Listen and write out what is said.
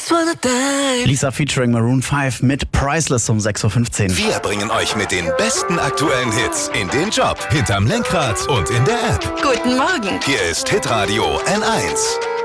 Lisa featuring Maroon 5 mit Priceless um 6.15 Uhr. Wir bringen euch mit den besten aktuellen Hits in den Job, hinterm Lenkrad und in der App. Guten Morgen. Hier ist Hitradio N1.